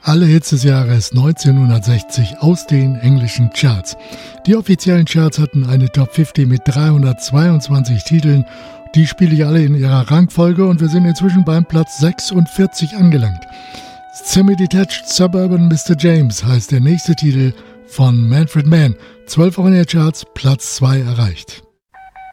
alle Hits des Jahres 1960 aus den englischen Charts. Die offiziellen Charts hatten eine Top 50 mit 322 Titeln. Die spiele ich alle in ihrer Rangfolge und wir sind inzwischen beim Platz 46 angelangt. Semi-Detached Suburban Mr. James heißt der nächste Titel von Manfred Mann. 12 Wochen in den Charts, Platz 2 erreicht.